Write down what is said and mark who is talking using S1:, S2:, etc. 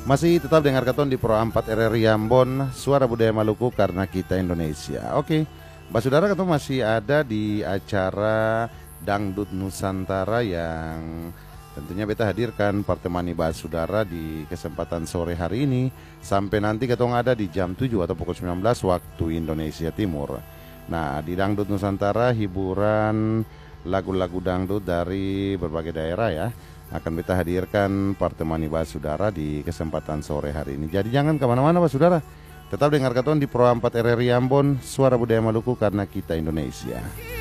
S1: Masih tetap dengar katon di Pro 4 RRI Ambon, suara budaya Maluku karena kita Indonesia. Oke, Mbak Saudara, katon masih ada di acara Dangdut Nusantara yang tentunya beta hadirkan pertemani Mbak Saudara di kesempatan sore hari ini sampai nanti ketong ada di jam 7 atau pukul 19 waktu Indonesia Timur. Nah, di Dangdut Nusantara hiburan lagu-lagu dangdut dari berbagai daerah ya akan kita hadirkan pertemani Mbak Saudara di kesempatan sore hari ini. Jadi jangan kemana-mana Mbak Saudara, tetap dengar katon di Pro 4 RRI Ambon, suara budaya Maluku karena kita Indonesia.